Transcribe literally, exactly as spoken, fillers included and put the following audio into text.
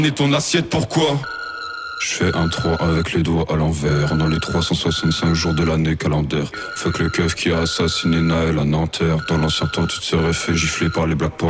Et ton assiette, pourquoi? Je fais un trois avec les doigts à l'envers. Pendant les trois cent soixante-cinq jours de l'année calendaire. Fuck le keuf qui a assassiné Naël à Nanterre. Dans l'ancien temps tu te serais fait gifler par les Black Power.